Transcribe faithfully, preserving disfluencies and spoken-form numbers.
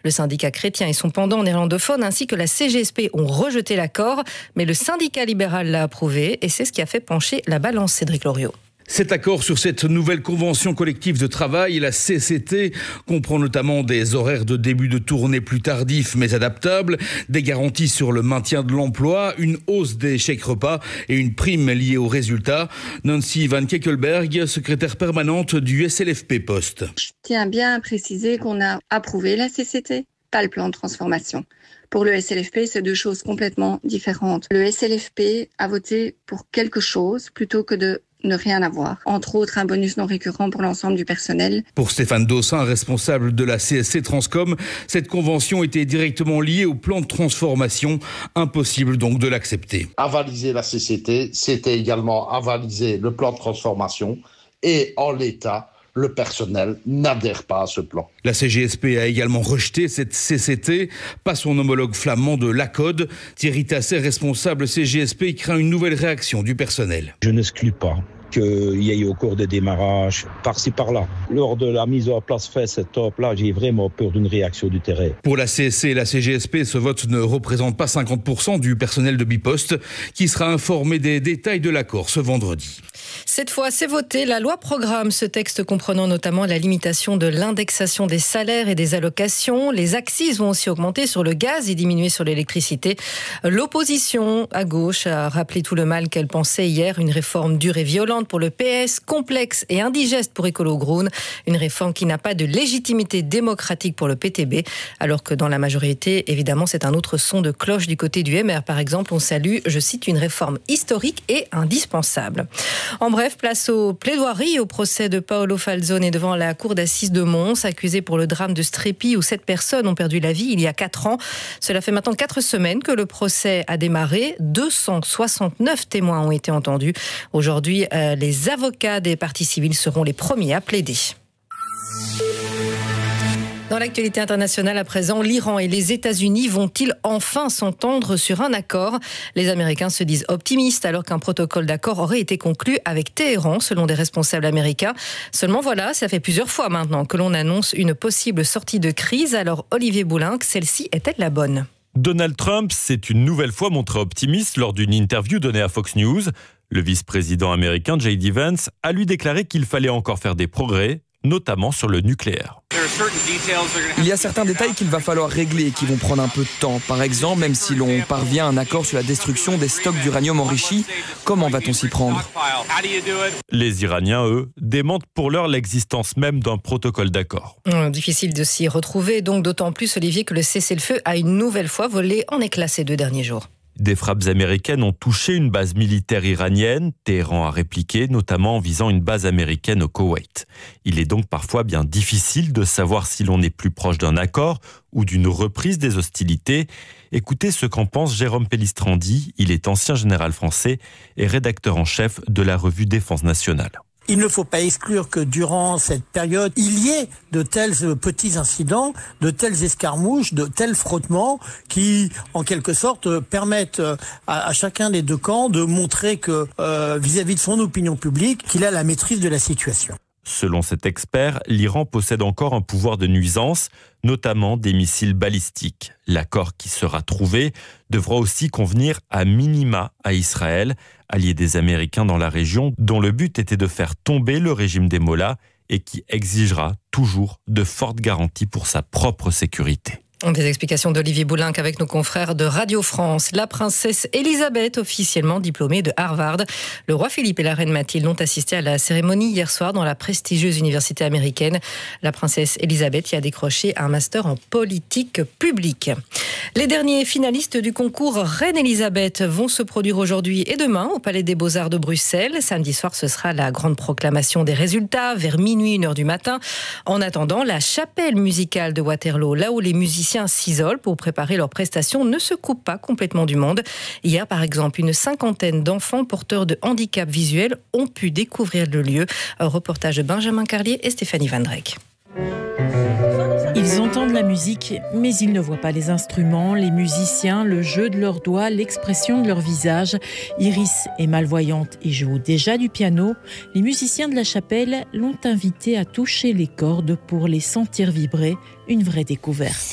Le syndicat chrétien et son pendant néerlandophone ainsi que la C G S P ont rejeté l'accord, mais le syndicat libéral l'a approuvé et c'est ce qui a fait pencher la balance, Cédric Loriot. Cet accord sur cette nouvelle convention collective de travail, la C C T, comprend notamment des horaires de début de tournée plus tardifs mais adaptables, des garanties sur le maintien de l'emploi, une hausse des chèques repas et une prime liée aux résultats. Nancy Van Kekelberg, secrétaire permanente du S L F P Post. Je tiens bien à préciser qu'on a approuvé la C C T, pas le plan de transformation. Pour le S L F P, c'est deux choses complètement différentes. Le S L F P a voté pour quelque chose plutôt que de ne rien avoir. Entre autres, un bonus non récurrent pour l'ensemble du personnel. Pour Stéphane Dossin, responsable de la C S C Transcom, cette convention était directement liée au plan de transformation. Impossible donc de l'accepter. Avaliser la C C T, c'était également avaliser le plan de transformation. Et en l'état, le personnel n'adhère pas à ce plan. La C G S P a également rejeté cette C C T, pas son homologue flamand de l'A-Code. Thierry Tasset, responsable C G S P, craint une nouvelle réaction du personnel. Je n'exclus pas qu'il y ait au cours des démarrages, par-ci par-là. Lors de la mise en place fait cette top-là, j'ai vraiment peur d'une réaction du terrain. Pour la C S C et la C G S P, ce vote ne représente pas cinquante pour cent du personnel de Bipost, qui sera informé des détails de l'accord ce vendredi. Cette fois, c'est voté. La loi programme ce texte comprenant notamment la limitation de l'indexation des salaires et des allocations. Les accises vont aussi augmenter sur le gaz et diminuer sur l'électricité. L'opposition à gauche a rappelé tout le mal qu'elle pensait hier. Une réforme dure et violente pour le P S, complexe et indigeste pour Écolo Groen. Une réforme qui n'a pas de légitimité démocratique pour le P T B. Alors que dans la majorité, évidemment, c'est un autre son de cloche du côté du M R. Par exemple, on salue, je cite, une réforme historique et indispensable. En bref, place aux plaidoiries au procès de Paolo Falzone devant la cour d'assises de Mons, accusé pour le drame de Strépy où sept personnes ont perdu la vie il y a quatre ans. Cela fait maintenant quatre semaines que le procès a démarré. deux cent soixante-neuf témoins ont été entendus. Aujourd'hui, euh, les avocats des parties civiles seront les premiers à plaider. Dans l'actualité internationale à présent, l'Iran et les États-Unis vont-ils enfin s'entendre sur un accord ? Les Américains se disent optimistes alors qu'un protocole d'accord aurait été conclu avec Téhéran, selon des responsables américains. Seulement voilà, ça fait plusieurs fois maintenant que l'on annonce une possible sortie de crise. Alors Olivier Boulenc, celle-ci est-elle la bonne ? Donald Trump s'est une nouvelle fois montré optimiste lors d'une interview donnée à Fox News. Le vice-président américain J D Vance a lui déclaré qu'il fallait encore faire des progrès, notamment sur le nucléaire. Il y a certains détails qu'il va falloir régler et qui vont prendre un peu de temps. Par exemple, même si l'on parvient à un accord sur la destruction des stocks d'uranium enrichi, comment va-t-on s'y prendre ? Les Iraniens, eux, démentent pour l'heure l'existence même d'un protocole d'accord. Difficile de s'y retrouver, donc d'autant plus, Olivier, que le cessez-le-feu a une nouvelle fois volé en éclats ces deux derniers jours. Des frappes américaines ont touché une base militaire iranienne. Téhéran a répliqué, notamment en visant une base américaine au Koweït. Il est donc parfois bien difficile de savoir si l'on est plus proche d'un accord ou d'une reprise des hostilités. Écoutez ce qu'en pense Jérôme Pellistrandi. Il est ancien général français et rédacteur en chef de la revue Défense nationale. Il ne faut pas exclure que durant cette période, il y ait de tels petits incidents, de telles escarmouches, de tels frottements qui, en quelque sorte, permettent à, à chacun des deux camps de montrer que, euh, vis-à-vis de son opinion publique, qu'il a la maîtrise de la situation. Selon cet expert, l'Iran possède encore un pouvoir de nuisance, notamment des missiles balistiques. L'accord qui sera trouvé devra aussi convenir à minima à Israël, allié des Américains dans la région, dont le but était de faire tomber le régime des Mollahs et qui exigera toujours de fortes garanties pour sa propre sécurité. Des explications d'Olivier Boulenc avec nos confrères de Radio France. La princesse Elisabeth, officiellement diplômée de Harvard. Le roi Philippe et la reine Mathilde ont assisté à la cérémonie hier soir dans la prestigieuse université américaine. La princesse Elisabeth y a décroché un master en politique publique. Les derniers finalistes du concours Reine Elisabeth vont se produire aujourd'hui et demain au Palais des Beaux-Arts de Bruxelles. Samedi soir, ce sera la grande proclamation des résultats vers minuit, une heure du matin. En attendant, la chapelle musicale de Waterloo, là où les musiciens s'isolent pour préparer leurs prestations, ne se coupe pas complètement du monde. Hier, par exemple, une cinquantaine d'enfants porteurs de handicap visuel ont pu découvrir le lieu. Un reportage de Benjamin Carlier et Stéphanie Van Drek. Ils entendent la musique, mais ils ne voient pas les instruments, les musiciens, le jeu de leurs doigts, l'expression de leur visage. Iris est malvoyante et joue déjà du piano. Les musiciens de la chapelle l'ont invitée à toucher les cordes pour les sentir vibrer. Une vraie découverte.